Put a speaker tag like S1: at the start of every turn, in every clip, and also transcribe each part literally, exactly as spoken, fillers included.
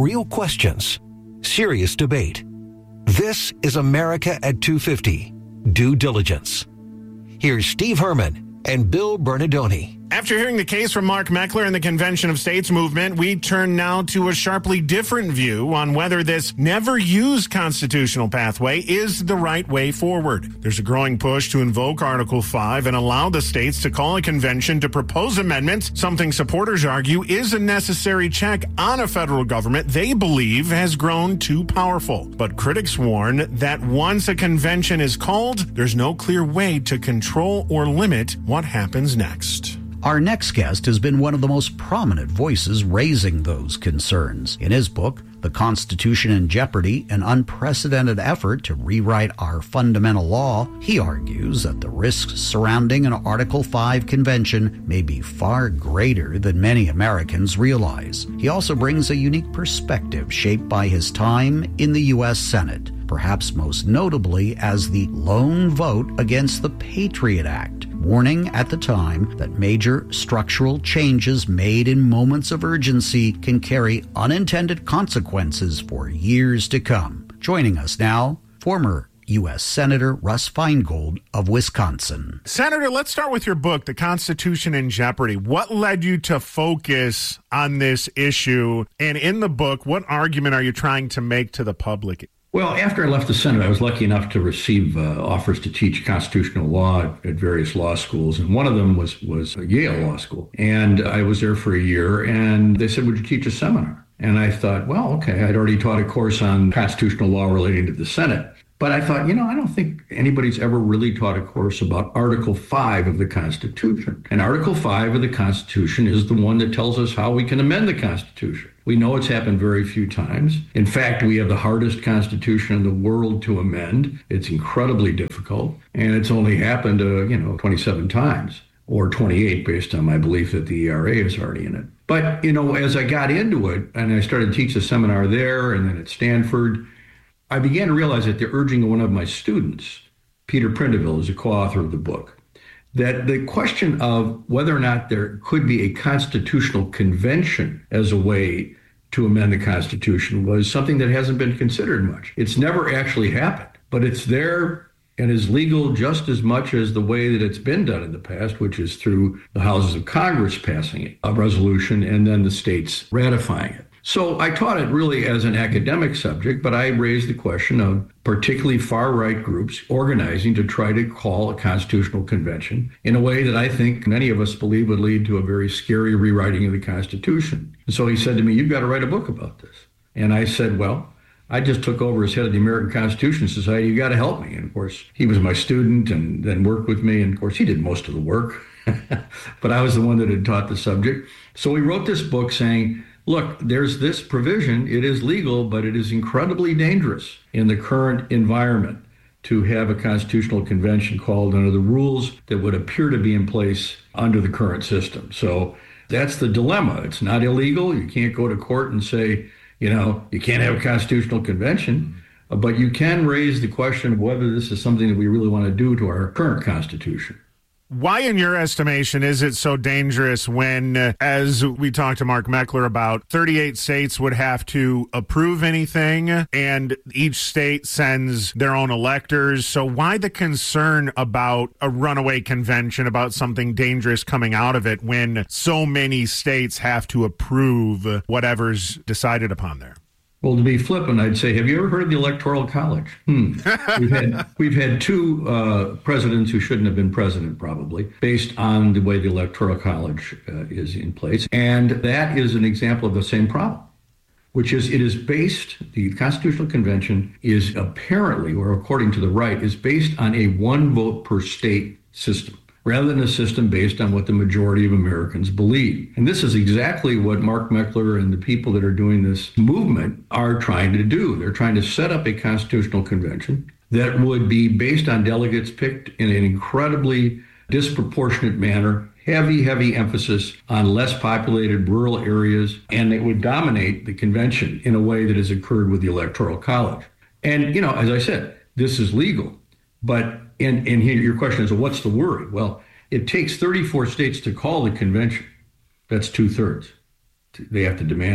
S1: real questions, serious debate. This is America at two fifty, Due Diligence. Here's Steve Herman and Bill Bernardoni.
S2: After hearing the case from Mark Meckler and the Convention of States movement, we turn now to a sharply different view on whether this never-used constitutional pathway is the right way forward. There's a growing push to invoke Article five and allow the states to call a convention to propose amendments, something supporters argue is a necessary check on a federal government they believe has grown too powerful. But critics warn that once a convention is called, there's no clear way to control or limit what happens next.
S3: Our next guest has been one of the most prominent voices raising those concerns. In his book, The Constitution in Jeopardy, an unprecedented effort to rewrite our fundamental law, he argues that the risks surrounding an Article five convention may be far greater than many Americans realize. He also brings a unique perspective shaped by his time in the U S Senate, perhaps most notably as the lone vote against the Patriot Act, warning at the time that major structural changes made in moments of urgency can carry unintended consequences for years to come. Joining us now, former U S Senator Russ Feingold of Wisconsin.
S2: Senator, let's start with your book, The Constitution in Jeopardy. What led you to focus on this issue? And in the book, what argument are you trying to make to the public?
S4: Well, after I left the Senate, I was lucky enough to receive uh, offers to teach constitutional law at, at various law schools. And one of them was, was Yale Law School. And I was there for a year, and they said, would you teach a seminar? And I thought, well, okay, I'd already taught a course on constitutional law relating to the Senate. But I thought, you know, I don't think anybody's ever really taught a course about Article five of the Constitution. And Article five of the Constitution is the one that tells us how we can amend the Constitution. We know it's happened very few times. In fact, we have the hardest Constitution in the world to amend. It's incredibly difficult. And it's only happened, uh, you know, twenty-seven times, or twenty-eight based on my belief that the E R A is already in it. But, you know, as I got into it, and I started to teach a seminar there and then at Stanford, I began to realize at the urging of one of my students, Peter Prindiville, is a co-author of the book, that the question of whether or not there could be a constitutional convention as a way to amend the Constitution was something that hasn't been considered much. It's never actually happened, but it's there and is legal just as much as the way that it's been done in the past, which is through the houses of Congress passing a resolution and then the states ratifying it. So I taught it really as an academic subject, but I raised the question of particularly far-right groups organizing to try to call a constitutional convention in a way that I think many of us believe would lead to a very scary rewriting of the Constitution. And so he said to me, you've got to write a book about this. And I said, well, I just took over as head of the American Constitution Society. You got to help me. And of course, he was my student and then worked with me. And of course, he did most of the work, but I was the one that had taught the subject. So we wrote this book saying, look, there's this provision. It is legal, but it is incredibly dangerous in the current environment to have a constitutional convention called under the rules that would appear to be in place under the current system. So that's the dilemma. It's not illegal. You can't go to court and say, you know, you can't have a constitutional convention, but you can raise the question of whether this is something that we really want to do to our current Constitution.
S2: Why, in your estimation, is it so dangerous when, uh, as we talked to Mark Meckler about, thirty-eight states would have to approve anything and each state sends their own electors? So why the concern about a runaway convention, about something dangerous coming out of it when so many states have to approve whatever's decided upon there?
S4: Well, to be flippant, I'd say, have you ever heard of the Electoral College? Hmm. we've had we've had two uh, presidents who shouldn't have been president, probably, based on the way the Electoral College uh, is in place. And that is an example of the same problem, which is it is based, the Constitutional Convention is apparently, or according to the right, is based on a one vote per state system, rather than a system based on what the majority of Americans believe. And this is exactly what Mark Meckler and the people that are doing this movement are trying to do. They're trying to set up a constitutional convention that would be based on delegates picked in an incredibly disproportionate manner, heavy, heavy emphasis on less populated rural areas, and it would dominate the convention in a way that has occurred with the Electoral College. And, you know, as I said, this is legal, but And, and here your question is, well, what's the worry? Well, it takes thirty-four states to call the convention. That's two thirds. They have to demand it.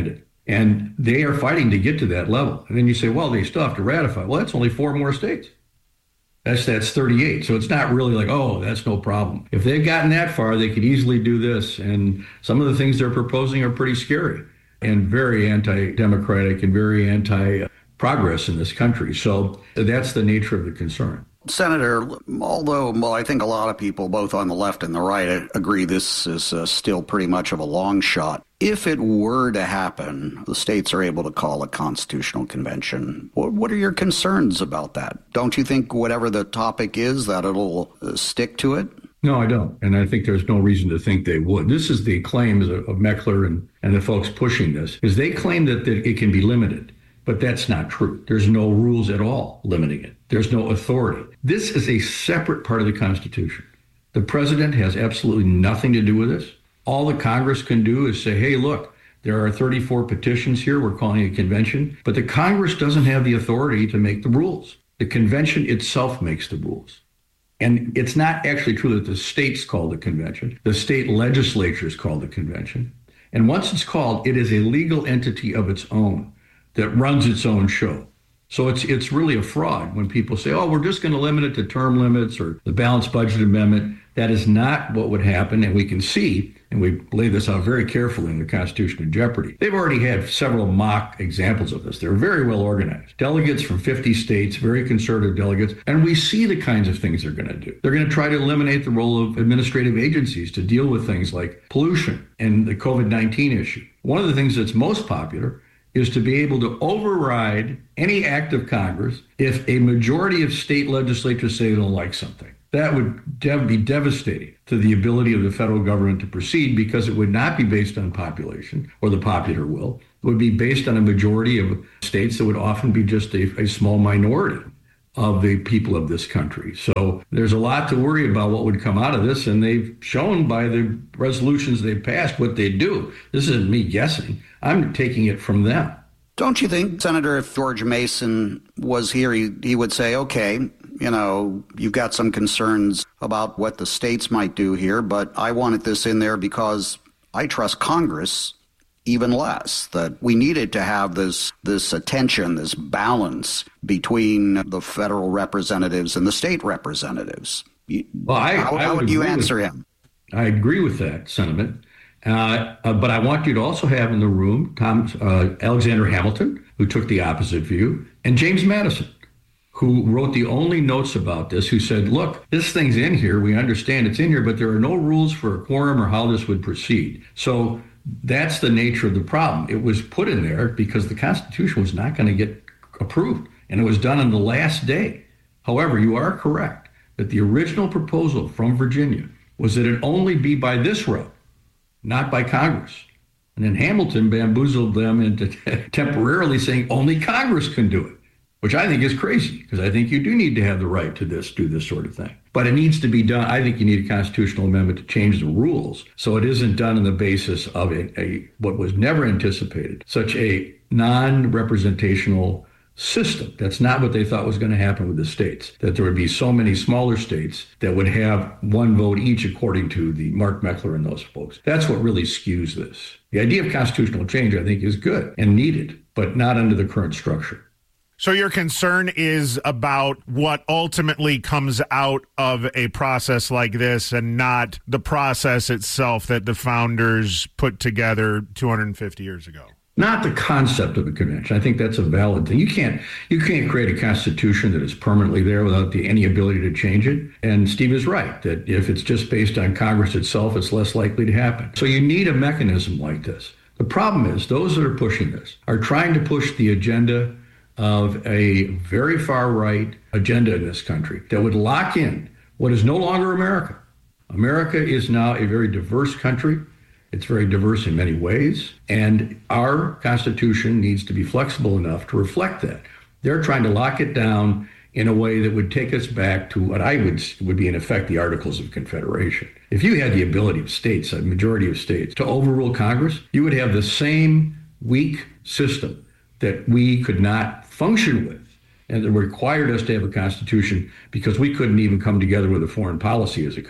S4: And they are fighting to get to that level. And then you say, well, they still have to ratify. Well, that's only four more states. That's that's thirty-eight. So it's not really like, oh, that's no problem. If they've gotten that far, they could easily do this. And some of the things they're proposing are pretty scary and very anti-democratic and very anti-progress in this country. So that's the nature of the concern.
S3: Senator, although well, I think a lot of people, both on the left and the right, agree this is uh, still pretty much of a long shot. If it were to happen, the states are able to call a constitutional convention. What, what are your concerns about that? Don't you think whatever the topic is, that it'll uh, stick to it?
S4: No, I don't. And I think there's no reason to think they would. This is the claims of, of Meckler and, and the folks pushing this, is they claim that, that it can be limited. But that's not true. There's no rules at all limiting it. There's no authority. This is a separate part of the Constitution. The president has absolutely nothing to do with this. All the Congress can do is say, hey, look, there are thirty-four petitions here. We're calling it a convention. But the Congress doesn't have the authority to make the rules. The convention itself makes the rules. And it's not actually true that the states call the convention. The state legislatures call the convention. And once it's called, it is a legal entity of its own that runs its own show. So it's it's really a fraud when people say, oh, we're just going to limit it to term limits or the balanced budget amendment. That is not what would happen. And we can see, and we lay this out very carefully in the Constitution in Jeopardy. They've already had several mock examples of this. They're very well organized. Delegates from fifty states, very conservative delegates. And we see the kinds of things they're going to do. They're going to try to eliminate the role of administrative agencies to deal with things like pollution and the COVID nineteen issue. One of the things that's most popular is to be able to override any act of Congress if a majority of state legislatures say they don't like something. That would dev- be devastating to the ability of the federal government to proceed, because it would not be based on population or the popular will. It would be based on a majority of states that would often be just a, a small minority of the people of this country. So there's a lot to worry about what would come out of this, and they've shown by the resolutions they've passed what they do. This isn't me guessing. I'm taking it from them.
S3: Don't you think, Senator, if George Mason was here, he, he would say, okay, you know, you've got some concerns about what the states might do here, but I wanted this in there because I trust Congress even less, that we needed to have this this attention, this balance between the federal representatives and the state representatives.
S4: Well, I,
S3: how,
S4: I
S3: how
S4: would,
S3: would you
S4: agree
S3: answer
S4: with,
S3: him?
S4: I agree with that sentiment. Uh, uh, but I want you to also have in the room Tom uh, Alexander Hamilton, who took the opposite view, and James Madison, who wrote the only notes about this, who said, look, this thing's in here. We understand it's in here, but there are no rules for a quorum or how this would proceed. So that's the nature of the problem. It was put in there because the Constitution was not going to get approved, and it was done on the last day. However, you are correct that the original proposal from Virginia was that it only be by this route, not by Congress. And then Hamilton bamboozled them into temporarily saying only Congress can do it, which I think is crazy, because I think you do need to have the right to this, do this sort of thing. But it needs to be done. I think you need a constitutional amendment to change the rules so it isn't done on the basis of a, a what was never anticipated, such a non-representational system. That's not what they thought was going to happen with the states, that there would be so many smaller states that would have one vote each according to the Mark Meckler and those folks. That's what really skews this. The idea of constitutional change, I think, is good and needed, but not under the current structure.
S2: So your concern is about what ultimately comes out of a process like this and not the process itself that the founders put together two hundred fifty years ago.
S4: Not the concept of a convention. I think that's a valid thing. You can't you can't create a constitution that is permanently there without the, any ability to change it. And Steve is right that if it's just based on Congress itself, it's less likely to happen. So you need a mechanism like this. The problem is those that are pushing this are trying to push the agenda of a very far right agenda in this country that would lock in what is no longer America. America is now a very diverse country. It's very diverse in many ways, and our Constitution needs to be flexible enough to reflect that. They're trying to lock it down in a way that would take us back to what I would would be, in effect, the Articles of Confederation. If you had the ability of states, a majority of states, to overrule Congress, you would have the same weak system that we could not function with, and that required us to have a constitution because we couldn't even come together with a foreign policy as a country.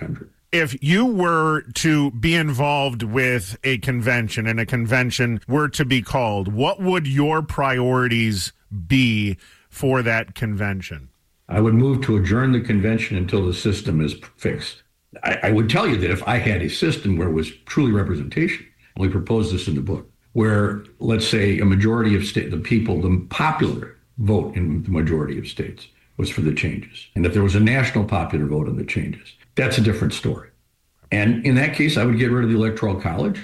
S2: If you were to be involved with a convention and a convention were to be called, what would your priorities be for that convention?
S4: I would move to adjourn the convention until the system is fixed. I, I would tell you that if I had a system where it was truly representation, we proposed this in the book, where, let's say, a majority of state, the people, the popular vote in the majority of states was for the changes. And if there was a national popular vote on the changes, that's a different story. And in that case, I would get rid of the Electoral College.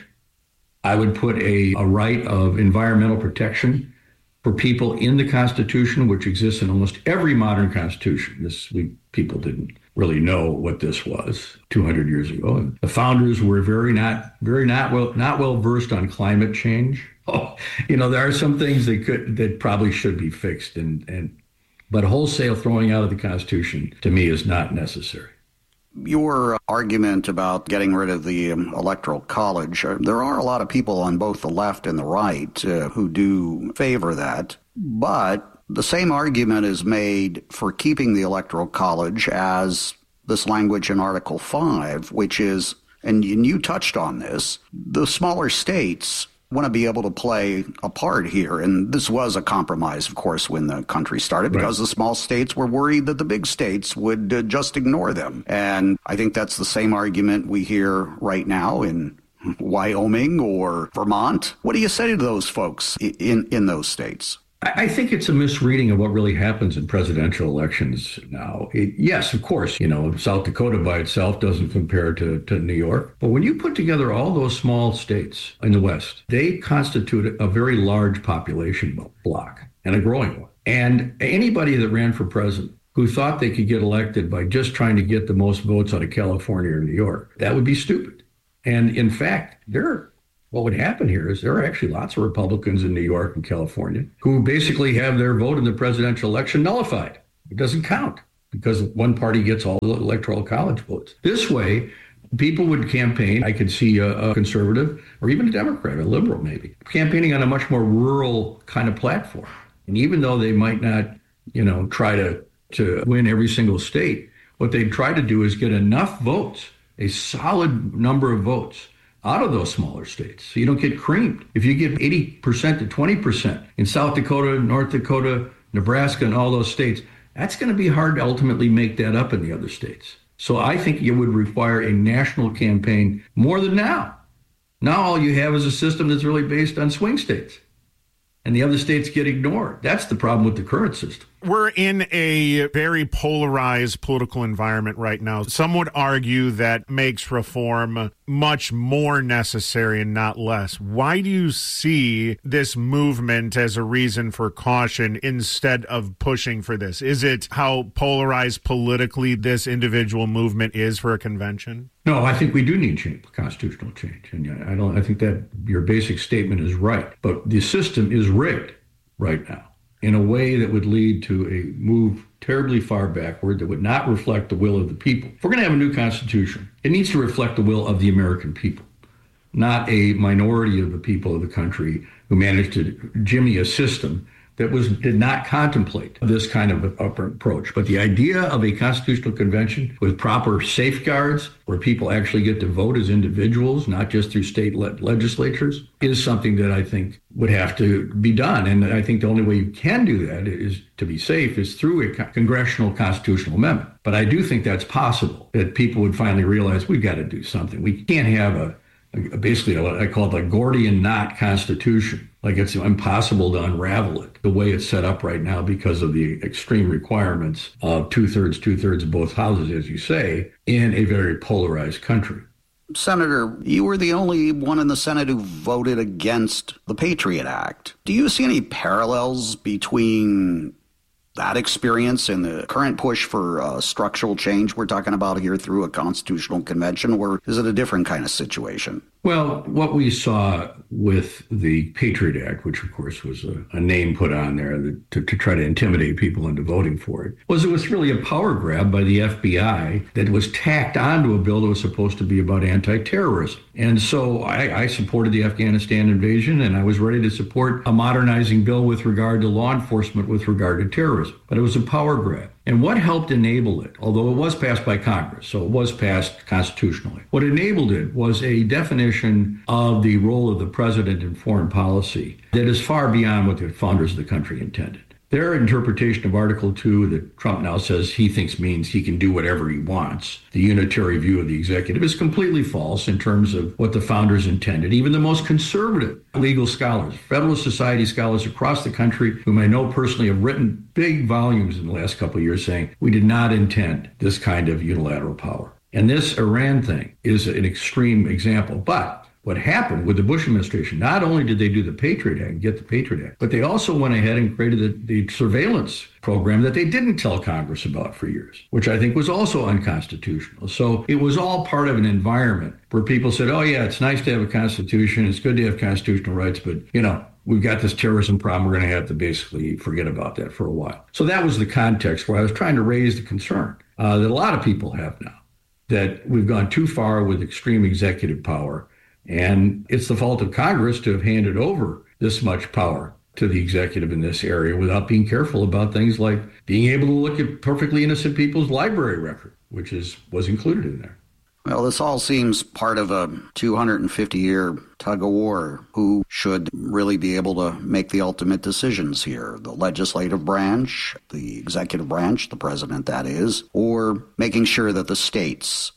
S4: I would put a, a right of environmental protection for people in the Constitution, which exists in almost every modern constitution. This we people didn't really know what this was two hundred years ago. And the founders were very not very not well not well versed on climate change. Oh, you know, there are some things that could that probably should be fixed, and and but wholesale throwing out of the Constitution to me is not necessary.
S3: Your argument about getting rid of the um, Electoral College, uh, there are a lot of people on both the left and the right uh, who do favor that, but the same argument is made for keeping the Electoral College as this language in Article five, which is, and you touched on this, the smaller states want to be able to play a part here. And this was a compromise, of course, when the country started, because right. the small states were worried that the big states would uh, just ignore them. And I think that's the same argument we hear right now in Wyoming or Vermont. What do you say to those folks in, in those states?
S4: I think it's a misreading of what really happens in presidential elections now. It, yes, of course, you know, South Dakota by itself doesn't compare to, to New York. But when you put together all those small states in the West, they constitute a very large population block, and a growing one. And anybody that ran for president who thought they could get elected by just trying to get the most votes out of California or New York, that would be stupid. And in fact, there are What would happen here is there are actually lots of Republicans in New York and California who basically have their vote in the presidential election nullified. It doesn't count because one party gets all the Electoral College votes. This way, people would campaign. I could see a, a conservative or even a Democrat, a liberal maybe, campaigning on a much more rural kind of platform. And even though they might not, you know, try to, to win every single state, what they'd try to do is get enough votes, a solid number of votes, out of those smaller states, so you don't get creamed. If you give eighty percent to twenty percent in South Dakota, North Dakota, Nebraska, and all those states, that's going to be hard to ultimately make that up in the other states. So I think it would require a national campaign more than now. Now all you have is a system that's really based on swing states, and the other states get ignored. That's the problem with the current system.
S2: We're in a very polarized political environment right now. Some would argue that makes reform much more necessary and not less. Why do you see this movement as a reason for caution instead of pushing for this? Is it how polarized politically this individual movement is for a convention?
S4: No, I think we do need change, constitutional change. And I don't. I think that your basic statement is right. But the system is rigged right now in a way that would lead to a move terribly far backward that would not reflect the will of the people. If we're going to have a new constitution, it needs to reflect the will of the American people, not a minority of the people of the country who managed to jimmy a system that was did not contemplate this kind of approach. But the idea of a constitutional convention with proper safeguards where people actually get to vote as individuals, not just through state le- legislatures, is something that I think would have to be done. And I think the only way you can do that is to be safe is through a co- congressional constitutional amendment. But I do think that's possible, that people would finally realize we've got to do something. We can't have a, a basically what I call it a Gordian knot constitution. Like it's impossible to unravel it the way it's set up right now because of the extreme requirements of two-thirds, two-thirds of both houses, as you say, in a very polarized country.
S3: Senator, you were the only one in the Senate who voted against the Patriot Act. Do you see any parallels between that experience and the current push for uh, structural change we're talking about here through a constitutional convention, or is it a different kind of situation?
S4: Well, what we saw with the Patriot Act, which of course was a, a name put on there that, to, to try to intimidate people into voting for it, was it was really a power grab by the F B I that was tacked onto a bill that was supposed to be about anti-terrorism. And so I, I supported the Afghanistan invasion, and I was ready to support a modernizing bill with regard to law enforcement with regard to terrorism. But it was a power grab. And what helped enable it, although it was passed by Congress, so it was passed constitutionally, what enabled it was a definition of the role of the president in foreign policy that is far beyond what the founders of the country intended. Their interpretation of Article two that Trump now says he thinks means he can do whatever he wants, the unitary view of the executive, is completely false in terms of what the founders intended. Even the most conservative legal scholars, Federalist Society scholars across the country, whom I know personally, have written big volumes in the last couple of years saying we did not intend this kind of unilateral power. And this Iran thing is an extreme example. But what happened with the Bush administration, not only did they do the Patriot Act, get the Patriot Act, but they also went ahead and created the, the surveillance program that they didn't tell Congress about for years, which I think was also unconstitutional. So it was all part of an environment where people said, oh, yeah, it's nice to have a constitution. It's good to have constitutional rights. But, you know, we've got this terrorism problem. We're going to have to basically forget about that for a while. So that was the context where I was trying to raise the concern uh, that a lot of people have now, that we've gone too far with extreme executive power. And it's the fault of Congress to have handed over this much power to the executive in this area without being careful about things like being able to look at perfectly innocent people's library record, which is was included in there.
S3: Well, this all seems part of a two hundred fifty year tug of war. Who should really be able to make the ultimate decisions here? The legislative branch, the executive branch, the president, that is, or making sure that the states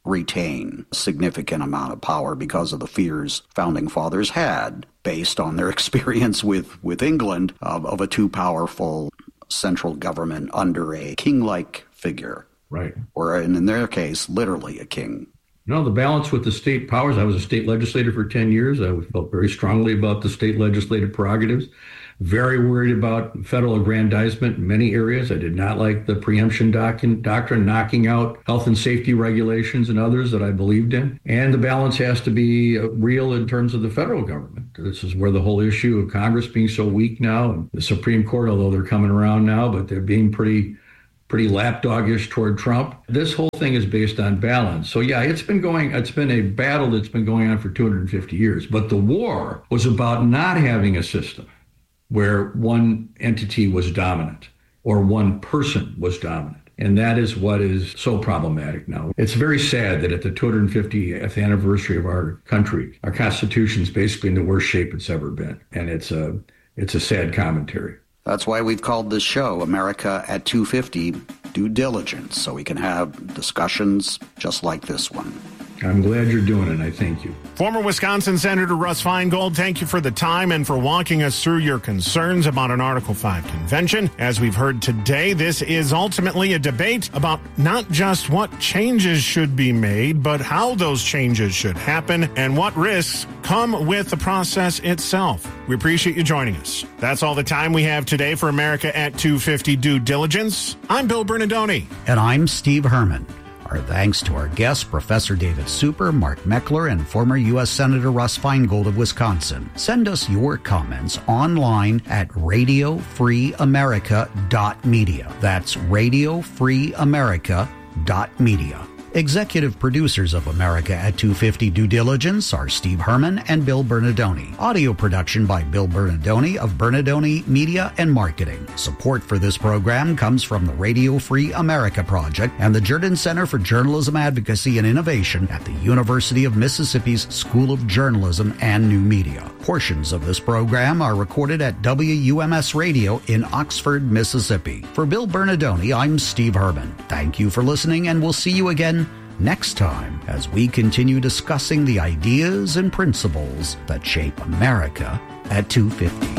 S3: retain a significant amount of power because of the fears founding fathers had based on their experience with, with England of, of a too powerful central government under a king-like figure.
S4: Right.
S3: Or in, in their case, literally a king.
S4: No, the balance with the state powers. I was a state legislator for ten years. I felt very strongly about the state legislative prerogatives. Very worried about federal aggrandizement in many areas. I did not like the preemption doc- doctrine knocking out health and safety regulations and others that I believed in. And the balance has to be real in terms of the federal government. This is where the whole issue of Congress being so weak now, and the Supreme Court, although they're coming around now, but they're being pretty pretty lapdogish toward Trump. This whole thing is based on balance. So yeah, it's been going, it's been a battle that's been going on for two hundred fifty years. But the war was about not having a system where one entity was dominant or one person was dominant. And that is what is so problematic now. It's very sad that at the two hundred fiftieth anniversary of our country, our Constitution is basically in the worst shape it's ever been. And it's a, it's a sad commentary.
S3: That's why we've called this show America at two fifty Due Diligence, so we can have discussions just like this one.
S4: I'm glad you're doing it. I thank you.
S2: Former Wisconsin Senator Russ Feingold, thank you for the time and for walking us through your concerns about an Article five convention. As we've heard today, this is ultimately a debate about not just what changes should be made, but how those changes should happen and what risks come with the process itself. We appreciate you joining us. That's all the time we have today for America at two fifty Due Diligence. I'm Bill Bernardoni.
S3: And I'm Steve Herman. Our thanks to our guests, Professor David Super, Mark Meckler, and former U S Senator Russ Feingold of Wisconsin. Send us your comments online at radio free america dot media. That's radio free america dot media. Executive producers of America at two fifty Due Diligence are Steve Herman and Bill Bernardoni. Audio production by Bill Bernardoni of Bernardoni Media and Marketing. Support for this program comes from the Radio Free America Project and the Jordan Center for Journalism Advocacy and Innovation at the University of Mississippi's School of Journalism and New Media. Portions of this program are recorded at W U M S Radio in Oxford, Mississippi. For Bill Bernardoni, I'm Steve Herman. Thank you for listening, and we'll see you again next time as we continue discussing the ideas and principles that shape America at two fifty.